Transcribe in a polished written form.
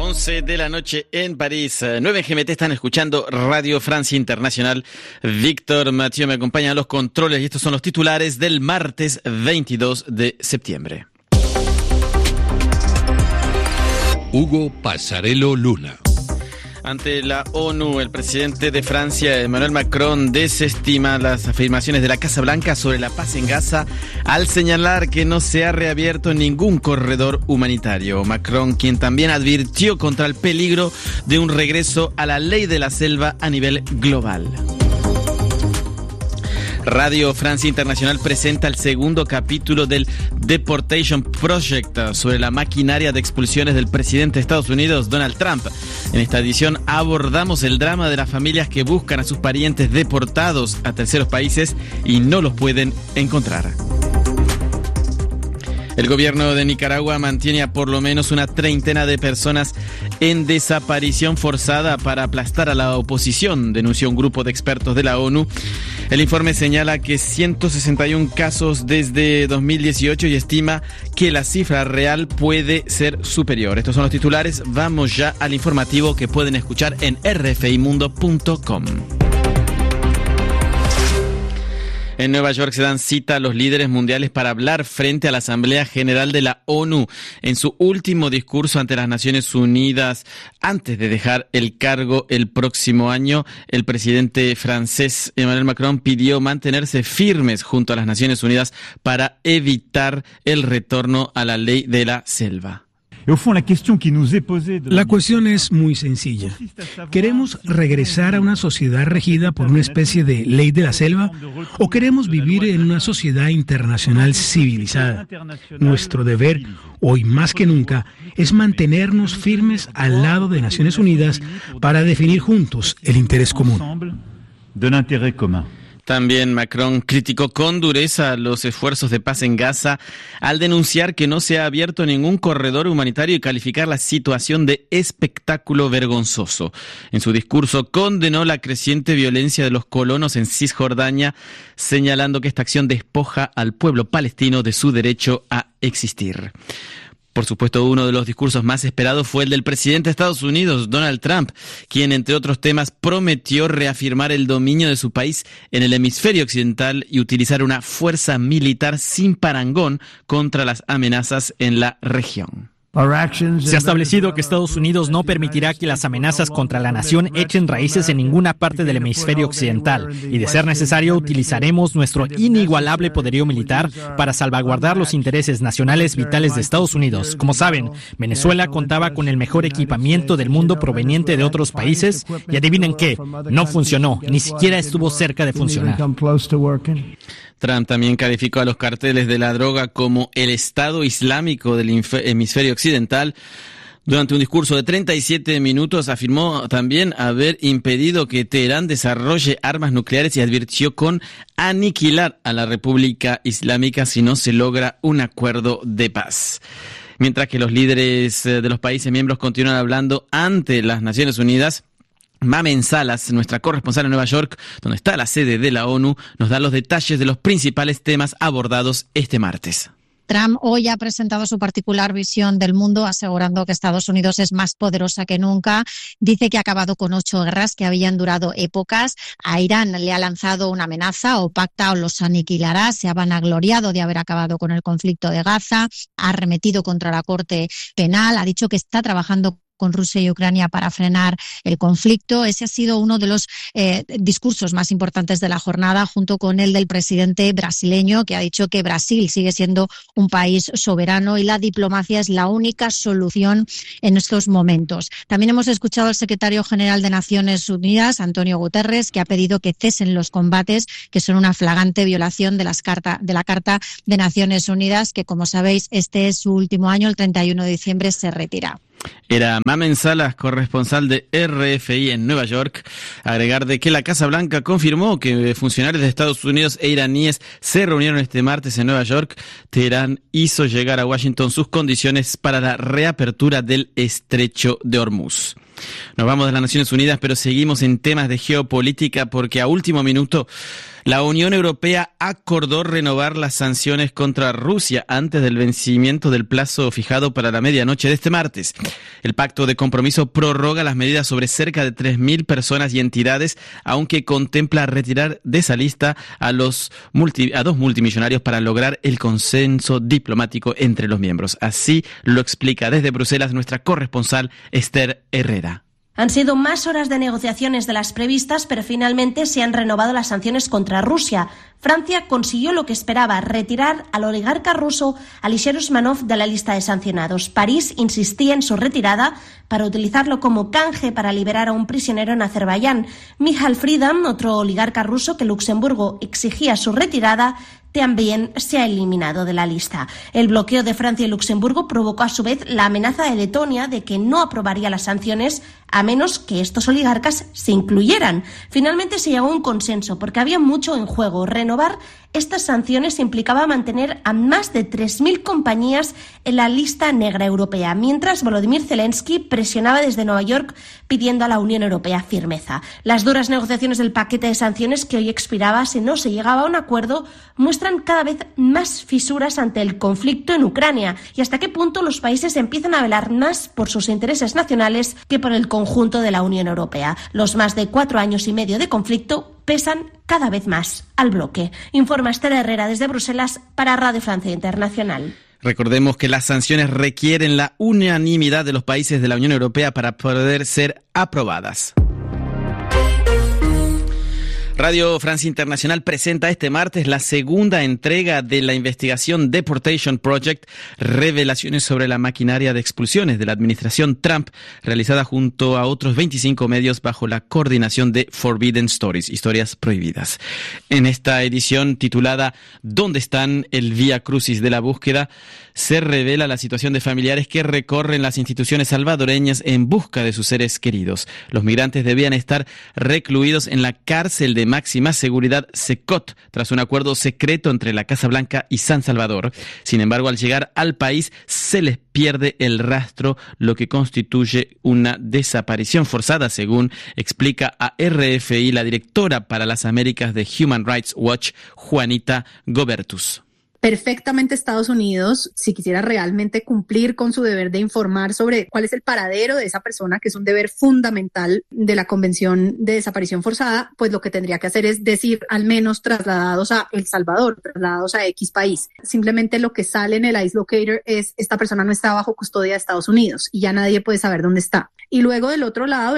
11 de la noche en París. 9 GMT están escuchando Radio Francia Internacional. Víctor Mathieu me acompaña a los controles y estos son los titulares del martes 22 de septiembre. Hugo Passarello Luna. Ante la ONU, el presidente de Francia, Emmanuel Macron, desestima las afirmaciones de la Casa Blanca sobre la paz en Gaza al señalar que no se ha reabierto ningún corredor humanitario. Macron, quien también advirtió contra el peligro de un regreso a la ley de la selva a nivel global. Radio Francia Internacional presenta el segundo capítulo del Deportation Project sobre la maquinaria de expulsiones del presidente de Estados Unidos, Donald Trump. En esta edición abordamos el drama de las familias que buscan a sus parientes deportados a terceros países y no los pueden encontrar. El gobierno de Nicaragua mantiene a por lo menos una treintena de personas en desaparición forzada para aplastar a la oposición, denunció un grupo de expertos de la ONU. El informe señala que 161 casos desde 2018 y estima que la cifra real puede ser superior. Estos son los titulares. Vamos ya al informativo que pueden escuchar en rfimundo.com. En Nueva York se dan cita a los líderes mundiales para hablar frente a la Asamblea General de la ONU. En su último discurso ante las Naciones Unidas, antes de dejar el cargo el próximo año, el presidente francés Emmanuel Macron pidió mantenerse firmes junto a las Naciones Unidas para evitar el retorno a la ley de la selva. La cuestión es muy sencilla. ¿Queremos regresar a una sociedad regida por una especie de ley de la selva o queremos vivir en una sociedad internacional civilizada? Nuestro deber, hoy más que nunca, es mantenernos firmes al lado de Naciones Unidas para definir juntos el interés común. También Macron criticó con dureza los esfuerzos de paz en Gaza al denunciar que no se ha abierto ningún corredor humanitario y calificar la situación de espectáculo vergonzoso. En su discurso condenó la creciente violencia de los colonos en Cisjordania, señalando que esta acción despoja al pueblo palestino de su derecho a existir. Por supuesto, uno de los discursos más esperados fue el del presidente de Estados Unidos, Donald Trump, quien, entre otros temas, prometió reafirmar el dominio de su país en el hemisferio occidental y utilizar una fuerza militar sin parangón contra las amenazas en la región. Se ha establecido que Estados Unidos no permitirá que las amenazas contra la nación echen raíces en ninguna parte del hemisferio occidental y, de ser necesario, utilizaremos nuestro inigualable poderío militar para salvaguardar los intereses nacionales vitales de Estados Unidos. Como saben, Venezuela contaba con el mejor equipamiento del mundo proveniente de otros países y adivinen qué, no funcionó, ni siquiera estuvo cerca de funcionar. Trump también calificó a los carteles de la droga como el Estado Islámico del hemisferio occidental. Durante un discurso de 37 minutos afirmó también haber impedido que Teherán desarrolle armas nucleares y advirtió con aniquilar a la República Islámica si no se logra un acuerdo de paz. Mientras que los líderes de los países miembros continúan hablando ante las Naciones Unidas, Mamen Salas, nuestra corresponsal en Nueva York, donde está la sede de la ONU, nos da los detalles de los principales temas abordados este martes. Trump hoy ha presentado su particular visión del mundo, asegurando que Estados Unidos es más poderosa que nunca. Dice que ha acabado con 8 guerras que habían durado épocas. A Irán le ha lanzado una amenaza: o pacta o los aniquilará. Se ha vanagloriado de haber acabado con el conflicto de Gaza. Ha arremetido contra la Corte Penal. Ha dicho que está trabajando con Rusia y Ucrania para frenar el conflicto. Ese ha sido uno de los discursos más importantes de la jornada, junto con el del presidente brasileño, que ha dicho que Brasil sigue siendo un país soberano y la diplomacia es la única solución en estos momentos. También hemos escuchado al secretario general de Naciones Unidas, Antonio Guterres, que ha pedido que cesen los combates, que son una flagrante violación de la Carta de Naciones Unidas, que, como sabéis, este es su último año. El 31 de diciembre se retira. Era Mamen Salas, corresponsal de RFI en Nueva York. Agregar de que la Casa Blanca confirmó que funcionarios de Estados Unidos e iraníes se reunieron este martes en Nueva York. Teherán hizo llegar a Washington sus condiciones para la reapertura del estrecho de Hormuz. Nos vamos de las Naciones Unidas, pero seguimos en temas de geopolítica porque a último minuto La Unión Europea acordó renovar las sanciones contra Rusia antes del vencimiento del plazo fijado para la medianoche de este martes. El pacto de compromiso prorroga las medidas sobre cerca de 3.000 personas y entidades, aunque contempla retirar de esa lista a dos multimillonarios para lograr el consenso diplomático entre los miembros. Así lo explica desde Bruselas nuestra corresponsal Esther Herrera. Han sido más horas de negociaciones de las previstas, pero finalmente se han renovado las sanciones contra Rusia. Francia consiguió lo que esperaba, retirar al oligarca ruso Alisher Usmanov de la lista de sancionados. París insistía en su retirada para utilizarlo como canje para liberar a un prisionero en Azerbaiyán. Michal Friedan, otro oligarca ruso que Luxemburgo exigía su retirada, también se ha eliminado de la lista. El bloqueo de Francia y Luxemburgo provocó a su vez la amenaza de Letonia de que no aprobaría las sanciones a menos que estos oligarcas se incluyeran. Finalmente se llegó a un consenso porque había mucho en juego. Renovar estas sanciones implicaba mantener a más de 3.000 compañías en la lista negra europea, mientras Volodymyr Zelensky presionaba desde Nueva York pidiendo a la Unión Europea firmeza. Las duras negociaciones del paquete de sanciones que hoy expiraba si no se llegaba a un acuerdo muestran cada vez más fisuras ante el conflicto en Ucrania y hasta qué punto los países empiezan a velar más por sus intereses nacionales que por el conjunto de la Unión Europea. Los más de 4 años y medio de conflicto pesan cada vez más al bloque. Informa Esther Herrera desde Bruselas para Radio Francia Internacional. Recordemos que las sanciones requieren la unanimidad de los países de la Unión Europea para poder ser aprobadas. Radio Francia Internacional presenta este martes la segunda entrega de la investigación Deportation Project, revelaciones sobre la maquinaria de expulsiones de la administración Trump, realizada junto a otros 25 medios bajo la coordinación de Forbidden Stories, historias prohibidas. En esta edición titulada ¿Dónde están el Vía Crucis de la búsqueda?, se revela la situación de familiares que recorren las instituciones salvadoreñas en busca de sus seres queridos. Los migrantes debían estar recluidos en la cárcel de máxima seguridad Secot, tras un acuerdo secreto entre la Casa Blanca y San Salvador. Sin embargo, al llegar al país se les pierde el rastro, lo que constituye una desaparición forzada, según explica a RFI la directora para las Américas de Human Rights Watch, Juanita Gobertus. Perfectamente Estados Unidos, si quisiera realmente cumplir con su deber de informar sobre cuál es el paradero de esa persona, que es un deber fundamental de la Convención de Desaparición Forzada, pues lo que tendría que hacer es decir al menos trasladados a El Salvador, trasladados a X país. Simplemente lo que sale en el ICE Locator es esta persona no está bajo custodia de Estados Unidos y ya nadie puede saber dónde está. Y luego del otro lado,